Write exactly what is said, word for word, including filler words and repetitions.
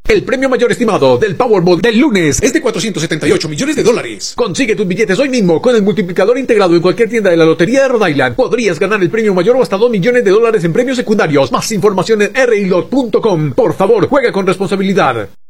El premio mayor estimado del Powerball del lunes es de cuatrocientos setenta y ocho millones de dólares. Consigue tus billetes hoy mismo con el multiplicador integrado en cualquier tienda de la Lotería de Rhode Island. Podrías ganar el premio mayor o hasta dos millones de dólares en premios secundarios. Más información en r i lot punto com. Por favor, juega con responsabilidad.